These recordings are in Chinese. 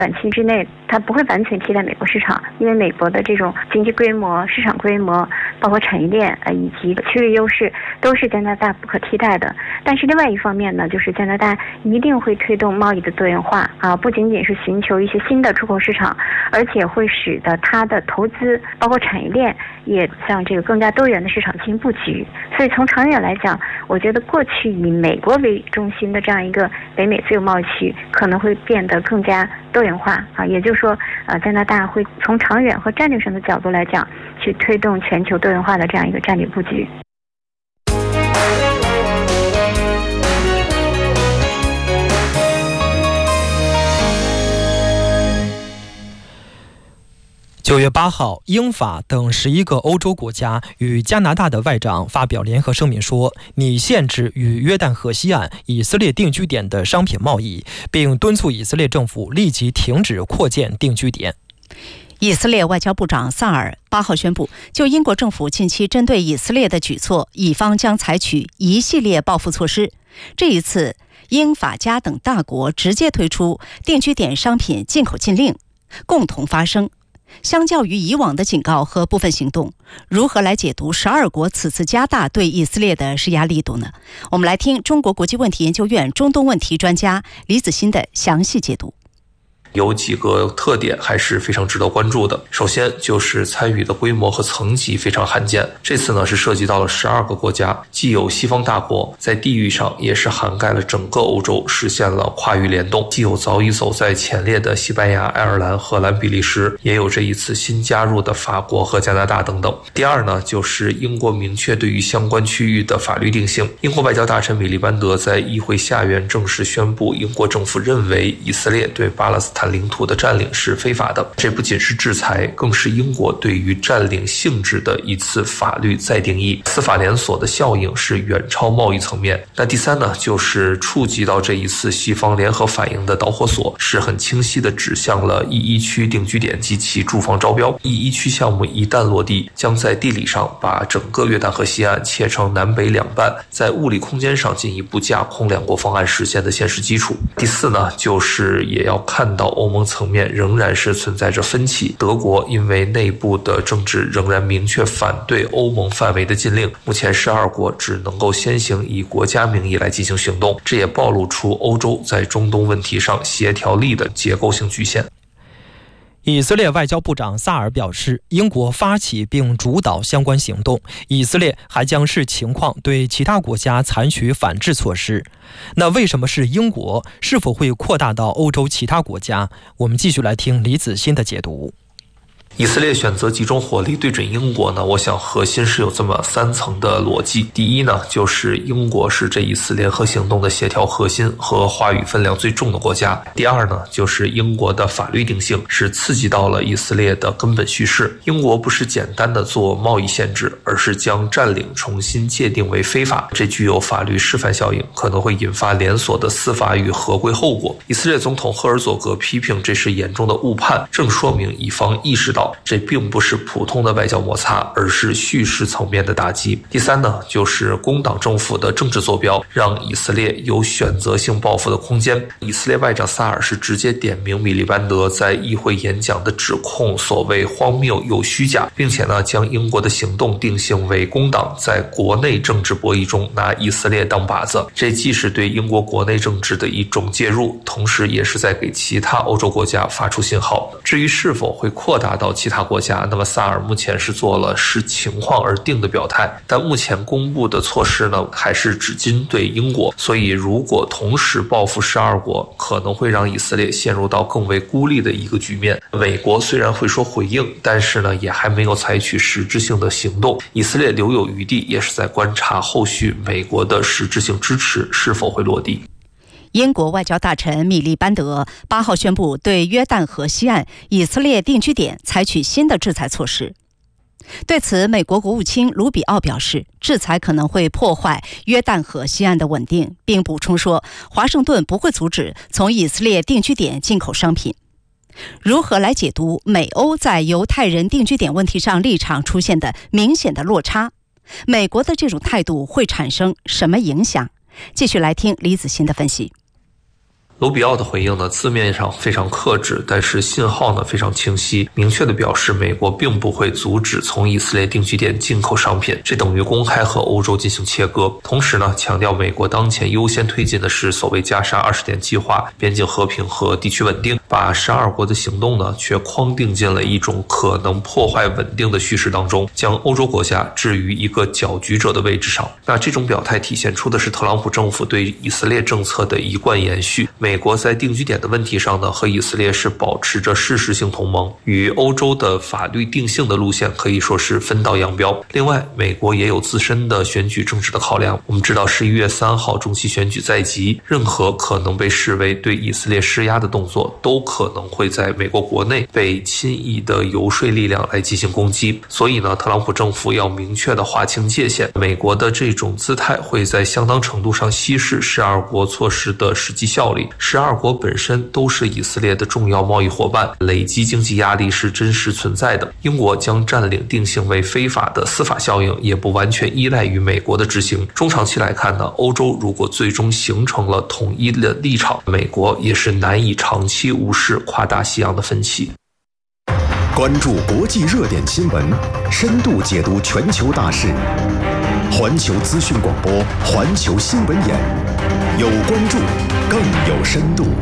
短期之内它不会完全替代美国市场，因为美国的这种经济规模、市场规模，包括产业链以及区域优势，都是加拿大不可替代的。但是另外一方面呢，就是加拿大一定会推动贸易的多元化不仅仅是寻求一些新的出口市场，而且会使得它的投资包括产业链也向这个更加多元的市场进行布局。所以从长远来讲，我觉得过去以美国为中心的这样一个北美自由贸易区可能会变得更加多元化也就是说加拿大会从长远和战略上的角度来讲，去推动全球多元化的这样一个战略布局。 9月8号，英法等11个欧洲国家与加拿大的外长发表联合声明说，拟限制与约旦河西岸以色列定居点的商品贸易，并敦促以色列政府立即停止扩建定居点。 以色列外交部长萨尔8号宣布，就英国政府近期针对以色列的举措，以方将采取一系列报复措施。这一次，英法加等大国直接推出定居点商品进口禁令，共同发声。相较于以往的警告和部分行动，如何来解读12国此次加大对以色列的施压力度呢？我们来听中国国际问题研究院中东问题专家李子欣的详细解读。 有几个特点还是非常值得关注的。首先就是参与的规模和层级非常罕见，这次呢是涉及到了12个国家，既有西方大国，在地域上也是涵盖了整个欧洲，实现了跨域联动，既有早已走在前列的西班牙、爱尔兰、荷兰、比利时，也有这一次新加入的法国和加拿大等等。第二呢，就是英国明确对于相关区域的法律定性。英国外交大臣米利班德在议会下院正式宣布，英国政府认为以色列对巴勒斯坦领土的占领是非法的，这不仅是制裁，更是英国对于占领性质的一次法律再定义。司法连锁的效应是远超贸易层面。那第三呢，就是触及到这一次西方联合反应的导火索，是很清晰地指向了E1区定居点及其住房招标。E1区项目一旦落地，将在地理上把整个约旦河西岸切成南北两半，在物理空间上进一步架空两国方案实现的现实基础。第四呢，就是也要看到欧盟层面仍然是存在着分歧。德国因为内部的政治仍然明确反对欧盟范围的禁令，目前12国只能够先行以国家名义来进行行动，这也暴露出欧洲在中东问题上协调力的结构性局限。 以色列外交部长萨尔表示，英国发起并主导相关行动，以色列还将视情况对其他国家采取反制措施。那为什么是英国？是否会扩大到欧洲其他国家？我们继续来听李子欣的解读。 以色列选择集中火力对准英国呢，我想核心是有这么3层的逻辑。第一呢，就是英国是这一次联合行动的协调核心和话语分量最重的国家。第二呢，就是英国的法律定性是刺激到了以色列的根本叙事。英国不是简单的做贸易限制，而是将占领重新界定为非法，这具有法律示范效应，可能会引发连锁的司法与合规后果。以色列总统赫尔佐格批评这是严重的误判，正说明以方意识到这并不是普通的外交摩擦，而是叙事层面的打击。第三呢，就是工党政府的政治坐标，让以色列有选择性报复的空间。以色列外长萨尔是直接点名米利班德在议会演讲的指控所谓荒谬又虚假，并且呢，将英国的行动定性为工党在国内政治博弈中拿以色列当靶子。这既是对英国国内政治的一种介入，同时也是在给其他欧洲国家发出信号。至于是否会扩大到其他国家，那么萨尔目前是做了视情况而定的表态，但目前公布的措施呢，还是只针对英国。所以如果同时报复12国，可能会让以色列陷入到更为孤立的一个局面。美国虽然会说回应，但是呢，也还没有采取实质性的行动。以色列留有余地，也是在观察后续美国的实质性支持是否会落地。 英国外交大臣米利班德8号宣布对约旦河西岸以色列定居点采取新的制裁措施。对此，美国国务卿卢比奥表示，制裁可能会破坏约旦河西岸的稳定，并补充说，华盛顿不会阻止从以色列定居点进口商品。如何来解读美欧在犹太人定居点问题上立场出现的明显的落差？美国的这种态度会产生什么影响？继续来听李子欣的分析。 卢比奥的回应呢，字面上非常克制，但是信号呢非常清晰，明确的表示美国并不会阻止从以色列定居点进口商品，这等于公开和欧洲进行切割。同时呢，强调美国当前优先推进的是所谓加沙20点计划，边境和平和地区稳定，把12国的行动呢却框定进了一种可能破坏稳定的叙事当中，将欧洲国家置于一个搅局者的位置上。那这种表态体现出的是特朗普政府对以色列政策的一贯延续。美国在定居点的问题上呢，和以色列是保持着事实性同盟，与欧洲的法律定性的路线可以说是分道扬镳。另外，美国也有自身的选举政治的考量。我们知道11月3号中期选举在即，任何可能被视为对以色列施压的动作，都可能会在美国国内被亲以的游说力量来进行攻击。所以呢，特朗普政府要明确的划清界限。美国的这种姿态会在相当程度上稀释12国措施的实际效力。12国本身都是以色列的重要贸易伙伴，累积经济压力是真实存在的。英国将占领定性为非法的司法效应，也不完全依赖于美国的执行。中长期来看呢，欧洲如果最终形成了统一的立场，美国也是难以长期无视跨大西洋的分歧。 关注国际热点新闻，深度解读全球大事。环球资讯广播，环球新闻眼，有关注，更有深度。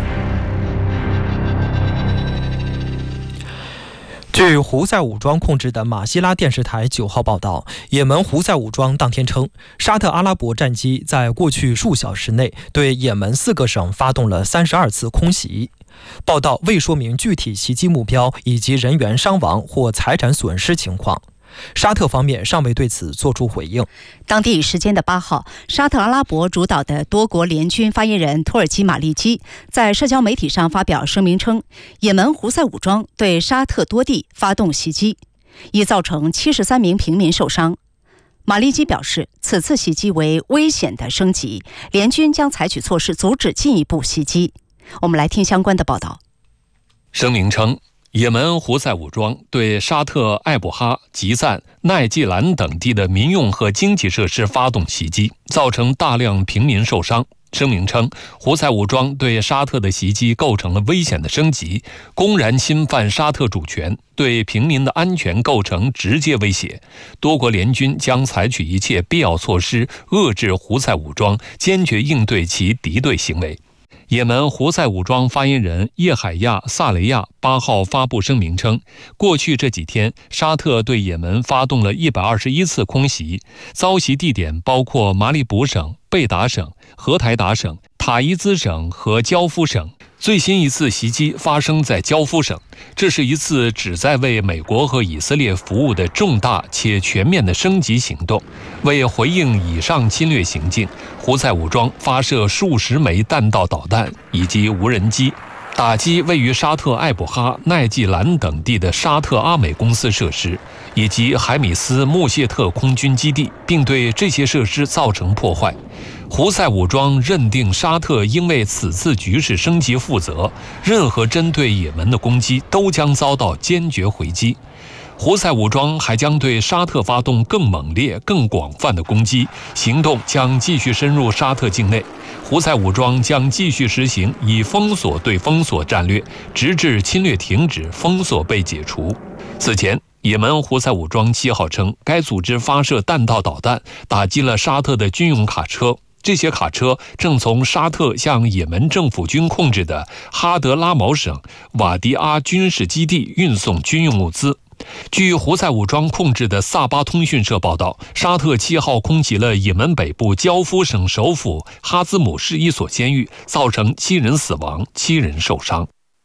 据胡塞武装控制的马希拉电视台9号报道，也门胡塞武装当天称，沙特阿拉伯战机在过去数小时内对也门4个省发动了32次空袭。报道未说明具体袭击目标以及人员伤亡或财产损失情况。沙特方面尚未对此作出回应。 当地时间的8号，沙特阿拉伯主导的多国联军发言人土耳其马利基在社交媒体上发表声明称，也门胡塞武装对沙特多地发动袭击，已造成73名平民受伤。马利基表示，此次袭击为危险的升级，联军将采取措施阻止进一步袭击。我们来听相关的报道。 声明称，也门胡塞武装对沙特艾布哈、吉赞、奈季兰等地的民用和经济设施发动袭击，造成大量平民受伤。声明称，胡塞武装对沙特的袭击构成了危险的升级，公然侵犯沙特主权，对平民的安全构成直接威胁。多国联军将采取一切必要措施，遏制胡塞武装，坚决应对其敌对行为。也门胡塞武装发言人叶海亚·萨雷亚8号发布声明称，过去这几天，沙特对也门发动了121次空袭，遭袭地点包括马里卜省、贝达省、荷台达省、塔伊兹省和焦夫省。最新一次袭击发生在焦夫省，这是一次旨在为美国和以色列服务的重大且全面的升级行动。为回应以上侵略行径，胡塞武装发射数十枚弹道导弹以及无人机，打击位于沙特艾布哈、奈季兰等地的沙特阿美公司设施，以及海米斯穆谢特空军基地，并对这些设施造成破坏。胡塞武装认定沙特应为此次局势升级负责，任何针对也门的攻击都将遭到坚决回击。胡塞武装还将对沙特发动更猛烈、更广泛的攻击，行动将继续深入沙特境内。胡塞武装将继续实行以封锁对封锁战略，直至侵略停止、封锁被解除。此前，也门胡塞武装7号称，该组织发射弹道导弹，打击了沙特的军用卡车。这些卡车正从沙特向也门政府军控制的哈德拉毛省瓦迪阿军事基地运送军用物资。据胡塞武装控制的萨巴通讯社报道，沙特7号空袭了也门北部焦夫省首府哈兹姆市一所监狱，造成7人死亡、7人受伤。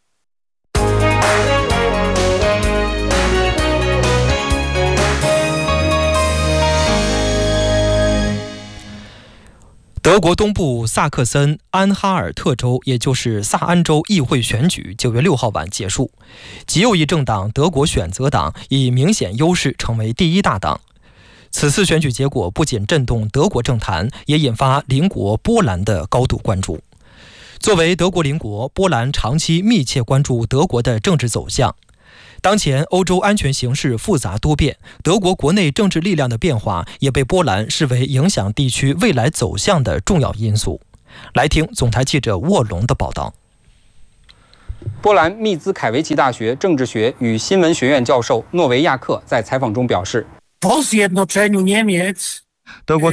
德国东部萨克森安哈尔特州，也就是萨安州议会选举9月6号晚结束，极右翼政党德国选择党以明显优势成为第一大党。此次选举结果不仅震动德国政坛，也引发邻国波兰的高度关注。作为德国邻国，波兰长期密切关注德国的政治走向。当前欧洲安全形势复杂多变，德国国内政治力量的变化也被波兰视为影响地区未来走向的重要因素。来听总台记者沃龙的报道。 波兰密兹凯维奇大学政治学与新闻学院教授诺维亚克在采访中表示， 德国